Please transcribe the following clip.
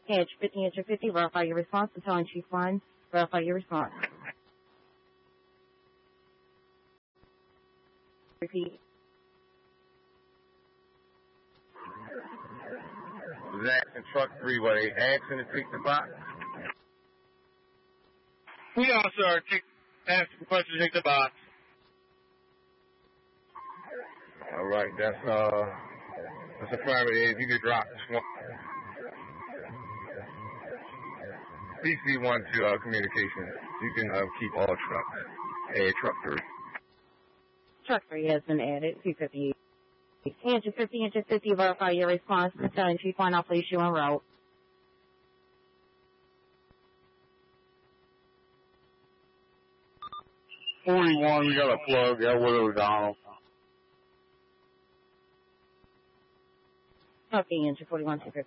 Edge 50, Edge 50, verify your response. Battalion Chief Lines, verify your response. Repeat. Jackson Truck 3-way, action to take the box. We also are asking questions to take the box. All right, that's affirmative. You can drop PC1 to communication. You can keep all trucks. Add truck 3. Truck 3 has been added. 250. Engine 50, Engine 50, verify your response. Battalion Chief Line, I'll place you en route. $41, we got a plug, Elwood O'Donnell. Okay, Engine 41, 250.